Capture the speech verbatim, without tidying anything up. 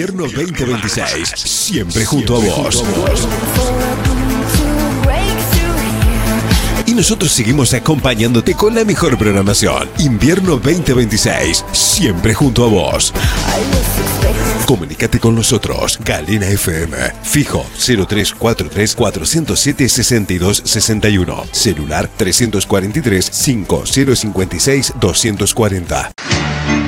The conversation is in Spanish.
Invierno veinte veintiséis, siempre junto a vos. Y nosotros seguimos acompañándote con la mejor programación. Invierno veinte veintiséis, siempre junto a vos. Comunícate con nosotros. Galena F M. Fijo cero tres cuatro tres, cuatro cero siete, seis dos seis uno. Celular tres cuatro tres, cinco cero cinco seis, dos cuatro cero.